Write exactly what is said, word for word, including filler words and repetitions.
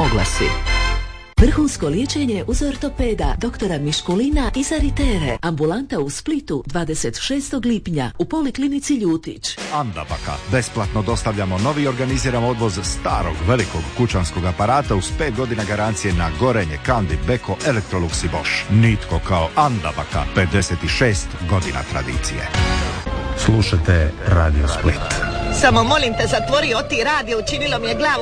Oglasi. Vrhunsko liječenje uz ortopeda doktora Miškulina iz Aritere. Ambulanta u Splitu dvadeset šestog lipnja u Poliklinici Ljutić. Andabaka. Besplatno dostavljamo novi organiziran odvoz starog velikog kućanskog aparata uz pet godina garancije na gorenje, Kandi, Beko, Electrolux i Bosch. Nitko kao Andabaka. pedeset šest godina tradicije. Slušate Radio Split. Samo molim te, zatvori oti radio, učinilo mi je glavu